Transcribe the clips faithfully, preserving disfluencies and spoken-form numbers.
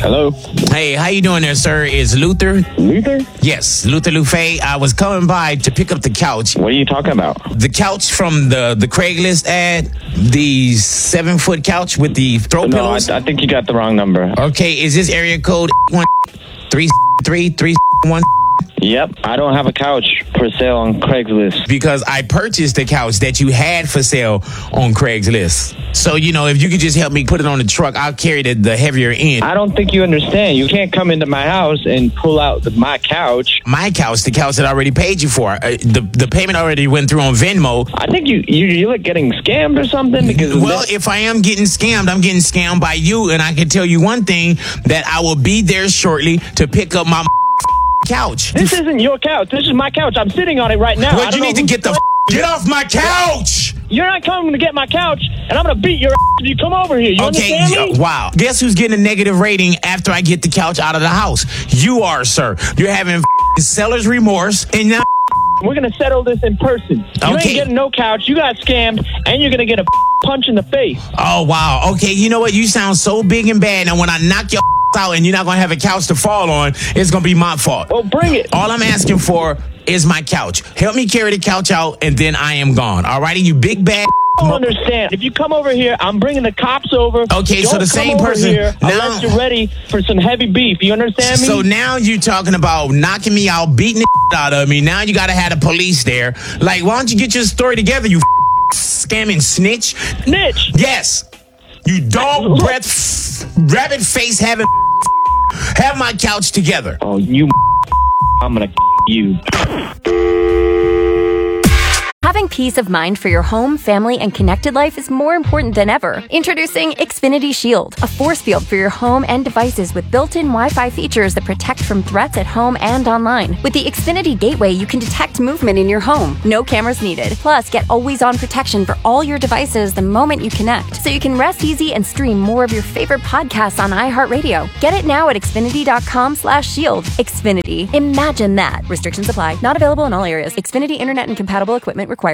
Hello. Hey, how you doing there, sir? Is Luther? Luther? Yes, Luther Lufay. I was coming by to pick up the couch. What are you talking about? The couch from the, the Craigslist ad, the seven-foot couch with the throw no, pillows. I, I think you got the wrong number. Okay, is this area code one three three three one? Yep, I don't have a couch for sale on Craigslist. Because I purchased the couch that you had for sale on Craigslist. So, you know, if you could just help me put it on the truck, I'll carry the, the heavier end. I don't think you understand. You can't come into my house and pull out the, my couch. My couch, the couch that I already paid you for. Uh, the the payment already went through on Venmo. I think you, you, you're like getting scammed or something. Because well, that- if I am getting scammed, I'm getting scammed by you. And I can tell you one thing, that I will be there shortly to pick up my couch. This isn't your couch. This is my couch. I'm sitting on it right now. Well, you need to get the f- get off my couch. You're not coming to get my couch, and I'm going to beat your ass if you come over here. You okay, understand me? Wow. Guess who's getting a negative rating after I get the couch out of the house? You are, sir. You're having f- seller's remorse, and now we're going to settle this in person. You okay. ain't getting no couch. You got scammed, and you're going to get a punch in the face. Oh, wow. Okay, you know what? You sound so big and bad, and when I knock your out and you're not going to have a couch to fall on, it's going to be my fault. Well, bring it. All I'm asking for is my couch. Help me carry the couch out, and then I am gone. All righty, you big bad. I don't understand. If you come over here, I'm bringing the cops over. Okay, don't so the same come person. Over here now, unless you're ready for some heavy beef. You understand me? So now you're talking about knocking me out, beating the out of me. Now you got to have the police there. Like, why don't you get your story together, you scamming snitch? Snitch? Yes. You dog breath, rabbit face having. Have my couch together. Oh, you I'm gonna you. Having peace of mind for your home, family, and connected life is more important than ever. Introducing Xfinity Shield, a force field for your home and devices with built-in Wi-Fi features that protect from threats at home and online. With the Xfinity Gateway, you can detect movement in your home. No cameras needed. Plus, get always-on protection for all your devices the moment you connect, so you can rest easy and stream more of your favorite podcasts on iHeartRadio. Get it now at Xfinity.com slash shield. Xfinity. Imagine that. Restrictions apply. Not available in all areas. Xfinity Internet and compatible equipment required.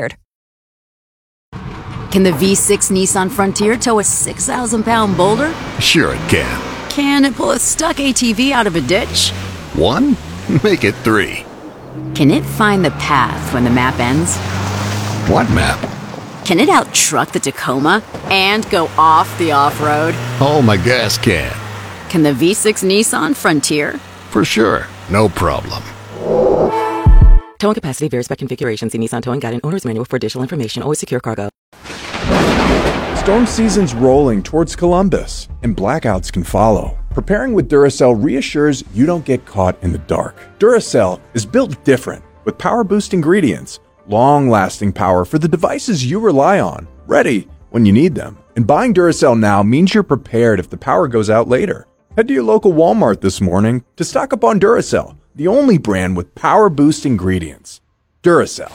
Can the V six Nissan Frontier tow a six thousand pound boulder? Sure it can. Can it pull a stuck A T V out of a ditch? One? Make it three. Can it find the path when the map ends? What map? Can it out-truck the Tacoma and go off the off-road? Oh, my gas can. Can the V six Nissan Frontier? For sure. No problem. Towing capacity varies by configuration. See Nissan Towing Guide and Owner's Manual for additional information. Always secure cargo. Storm season's rolling towards Columbus, and blackouts can follow. Preparing with Duracell reassures you don't get caught in the dark. Duracell is built different, with power-boost ingredients, long-lasting power for the devices you rely on, ready when you need them. And buying Duracell now means you're prepared if the power goes out later. Head to your local Walmart this morning to stock up on Duracell, the only brand with power-boost ingredients. Duracell.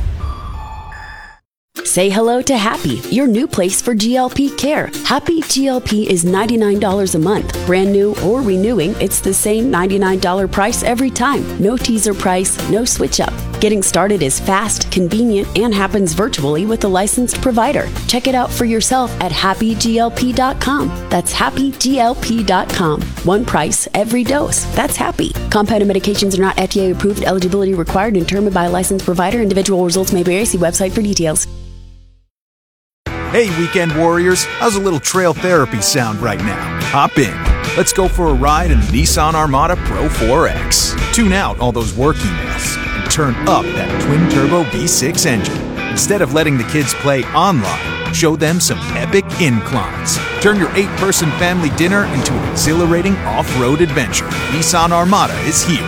Say hello to Happy, your new place for G L P care. Happy G L P is ninety-nine dollars a month. Brand new or renewing, it's the same ninety-nine dollars price every time. No teaser price, no switch up. Getting started is fast, convenient, and happens virtually with a licensed provider. Check it out for yourself at happy G L P dot com. That's happy G L P dot com. One price, every dose. That's Happy. Compounded medications are not F D A approved. Eligibility required and determined by a licensed provider. Individual results may vary. See website for details. Hey, weekend warriors, how's a little trail therapy sound right now? Hop in. Let's go for a ride in the Nissan Armada Pro four X. Tune out all those work emails and turn up that twin-turbo V six engine. Instead of letting the kids play online, show them some epic inclines. Turn your eight-person family dinner into an exhilarating off-road adventure. Nissan Armada is here.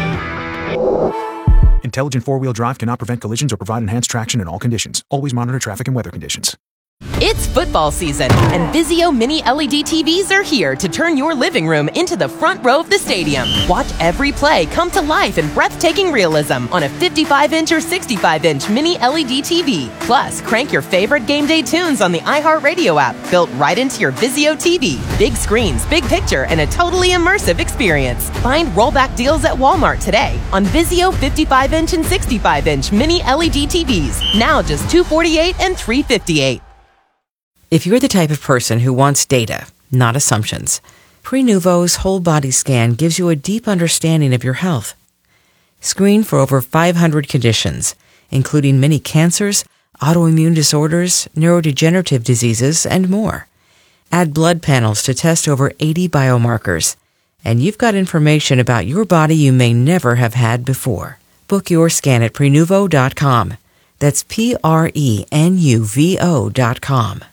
Intelligent four-wheel drive cannot prevent collisions or provide enhanced traction in all conditions. Always monitor traffic and weather conditions. It's football season, and Vizio Mini L E D T Vs are here to turn your living room into the front row of the stadium. Watch every play come to life in breathtaking realism on a fifty-five inch or sixty-five inch Mini L E D T V. Plus, crank your favorite game day tunes on the iHeartRadio app, built right into your Vizio T V. Big screens, big picture, and a totally immersive experience. Find rollback deals at Walmart today on Vizio fifty-five inch and sixty-five inch Mini L E D T Vs. Now just two hundred forty-eight dollars and three hundred fifty-eight dollars. If you're the type of person who wants data, not assumptions, Prenuvo's whole body scan gives you a deep understanding of your health. Screen for over five hundred conditions, including many cancers, autoimmune disorders, neurodegenerative diseases, and more. Add blood panels to test over eighty biomarkers, and you've got information about your body you may never have had before. Book your scan at Prenuvo dot com. That's P R E N U V O dot com.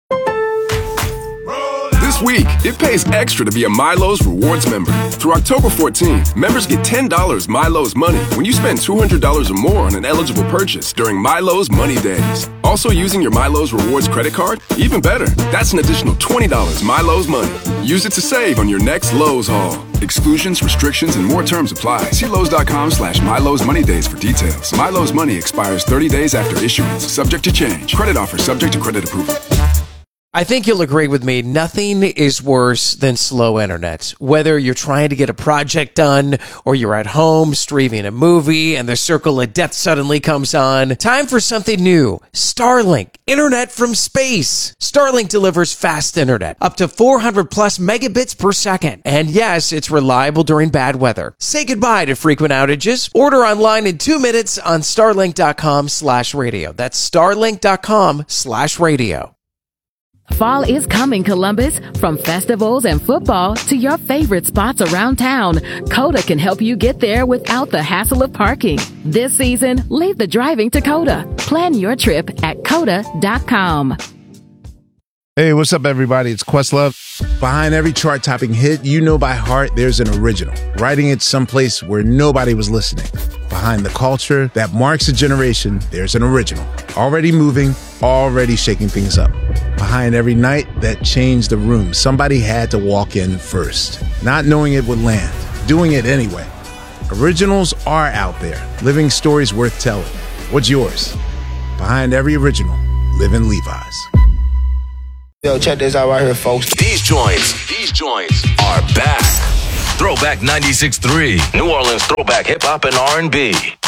This week, it pays extra to be a Milo's Rewards member. Through October fourteenth, members get ten dollars Milo's Money when you spend two hundred dollars or more on an eligible purchase during Milo's Money Days. Also using your Milo's Rewards credit card? Even better, that's an additional twenty dollars Milo's Money. Use it to save on your next Lowe's haul. Exclusions, restrictions, and more terms apply. See Lowe's dot com slash Milo's Money Days for details. Milo's Money expires thirty days after issuance, subject to change. Credit offer subject to credit approval. I think you'll agree with me. Nothing is worse than slow internet. Whether you're trying to get a project done or you're at home streaming a movie and the circle of death suddenly comes on. Time for something new. Starlink. Internet from space. Starlink delivers fast internet. Up to four hundred plus megabits per second. And yes, it's reliable during bad weather. Say goodbye to frequent outages. Order online in two minutes on starlink dot com slash radio. That's starlink dot com slash radio. Fall is coming, Columbus. From festivals and football to your favorite spots around town, Coda can help you get there without the hassle of parking. This season, leave the driving to Coda. Plan your trip at coda dot com. Hey, what's up, everybody? It's Questlove. Behind every chart-topping hit you know by heart, there's an original, writing it someplace where nobody was listening. Behind the culture that marks a generation, there's an original, already moving, already shaking things up. Behind every night that changed the room, somebody had to walk in first, not knowing it would land, doing it anyway. Originals are out there, living stories worth telling. What's yours? Behind every original, live in Levi's. Yo, check this out right here, folks. These joints, these joints are back. Throwback ninety-six point three, New Orleans throwback hip hop and R and B.